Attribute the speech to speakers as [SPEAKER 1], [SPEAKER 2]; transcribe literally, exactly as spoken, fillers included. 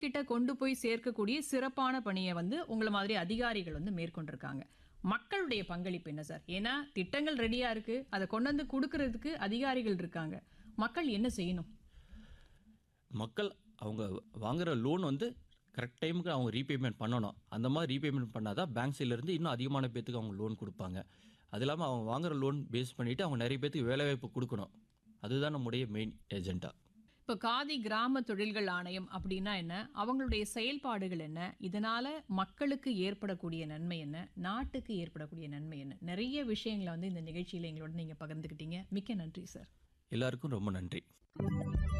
[SPEAKER 1] கிட்ட கொண்டு போய் சேர்க்கக்கூடிய சிறப்பான பணியை வந்து உங்களை மாதிரி அதிகாரிகள் வந்து மேற்கொண்டிருக்காங்க. மக்களுடைய பங்களிப்பு என்ன சார்? ஏன்னா திட்டங்கள் ரெடியா இருக்கு, அதை கொண்டு வந்து கொடுக்கறதுக்கு அதிகாரிகள் இருக்காங்க. மக்கள் என்ன செய்யணும்?
[SPEAKER 2] மக்கள் அவங்க வாங்குற லோன் வந்து கரெக்ட் டைமுக்கு அவங்க ரீபேமெண்ட் பண்ணணும். அந்த மாதிரி ரீபேமெண்ட் பண்ணால் தான் பேங்க் சைட்லேருந்து இன்னும் அதிகமான பேத்துக்கு அவங்க லோன் கொடுப்பாங்க. அது இல்லாமல் அவங்க வாங்குற லோன் பேஸ் பண்ணிவிட்டு அவங்க நிறைய பேத்துக்கு வேலைவாய்ப்பு கொடுக்கணும். அதுதான் நம்முடைய மெயின் ஏஜெண்டா.
[SPEAKER 1] இப்போ காதி கிராம தொழில்கள் ஆணையம் அப்படின்னா என்ன? அவங்களுடைய செயல்பாடுகள் என்ன? இதனால மக்களுக்கு ஏற்படக்கூடிய நன்மை என்ன? நாட்டுக்கு ஏற்படக்கூடிய நன்மை என்ன? நிறைய விஷயங்களை வந்து இந்த நிகழ்ச்சியில் எங்களோட நீங்கள் பகிர்ந்துக்கிட்டீங்க. மிக்க நன்றி சார்.
[SPEAKER 2] எல்லாருக்கும் ரொம்ப நன்றி.